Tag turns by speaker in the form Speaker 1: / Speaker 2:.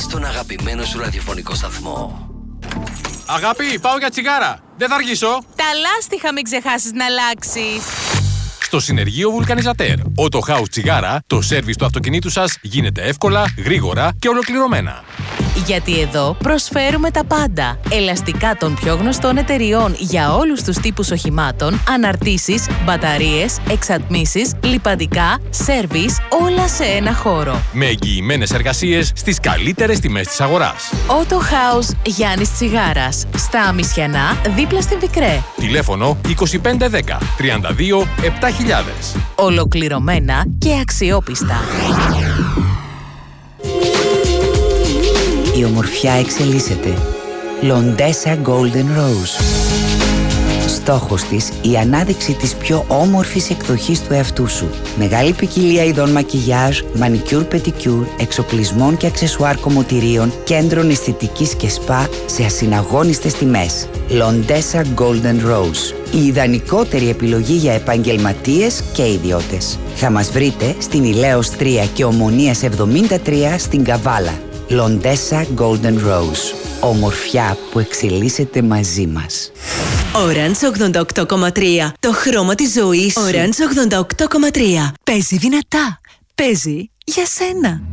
Speaker 1: στον αγαπημένο σου ραδιοφωνικό σταθμό.
Speaker 2: Αγάπη, πάω για τσιγάρα. Δεν θα αργήσω.
Speaker 3: Τα λάστιχα μην ξεχάσεις να αλλάξεις.
Speaker 2: Στο συνεργείο Βουλκανιζατέρ Auto House Τσιγάρα, το σέρβις του αυτοκινήτου σας γίνεται εύκολα, γρήγορα και ολοκληρωμένα.
Speaker 3: Γιατί εδώ προσφέρουμε τα πάντα. Ελαστικά των πιο γνωστών εταιριών για όλους τους τύπους οχημάτων, αναρτήσεις, μπαταρίες, εξατμίσεις, λιπαντικά, σέρβις, όλα σε ένα χώρο.
Speaker 2: Με εγγυημένες εργασίες στις καλύτερες τιμές της αγοράς.
Speaker 3: Auto House Γιάννης Τσιγάρας. Στα Αμισιανά, δίπλα στην Πικρέ.
Speaker 2: Τηλέφωνο 2510 32 7000.
Speaker 3: Ολοκληρωμένα και αξιόπιστα.
Speaker 4: Η ομορφιά εξελίσσεται. Λοντέσα Golden Rose. Στόχος της, η ανάδειξη της πιο όμορφης εκδοχής του εαυτού σου. Μεγάλη ποικιλία ειδών μακιγιάζ, μανικιούρ πετικιούρ, εξοπλισμών και αξεσουάρ κομμωτηρίων, κέντρων αισθητικής και σπα σε ασυναγώνιστες τιμές. Λοντέσα Golden Rose. Η ιδανικότερη επιλογή για επαγγελματίες και ιδιώτες. Θα μας βρείτε στην Ηλέως 3 και Ομονίας 73 στην Καβάλα. Λοντέσα Golden Rose. Ομορφιά που εξελίσσεται μαζί μας.
Speaker 5: Orange 88,3. Το χρώμα της ζωής. Orange 88,3. Παίζει δυνατά. Παίζει για σένα.